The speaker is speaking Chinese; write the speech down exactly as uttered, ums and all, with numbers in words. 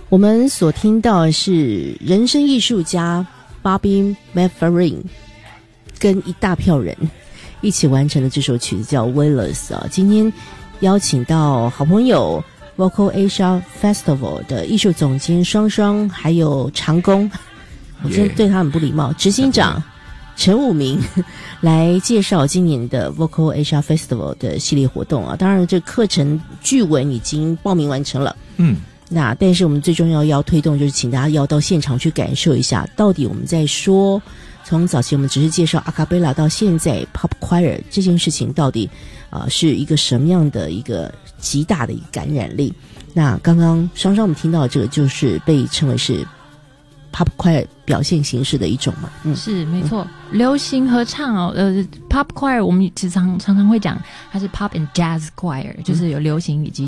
我们所听到的是人声艺术家 Bobby McFerrin 跟一大票人一起完成的这首曲子叫 Willis 啊。今天邀请到好朋友 Vocal Asia Festival 的艺术总监双双，还有长工，我真的对他很不礼貌，执行长陈武明来介绍今年的 Vocal Asia Festival 的系列活动啊。当然这课程剧文已经报名完成了，嗯，那但是我们最重要要推动就是请大家要到现场去感受一下，到底我们在说从早期我们只是介绍阿卡贝拉到现在 Pop Choir 这件事情到底啊、呃、是一个什么样的一个极大的一个感染力。那刚刚双双我们听到的这个就是被称为是 Pop Choir 表现形式的一种嘛， 嗯，是没错、嗯，流行合唱哦，呃 ，Pop Choir 我们其实常常常会讲它是 Pop and Jazz Choir，、嗯、就是有流行以及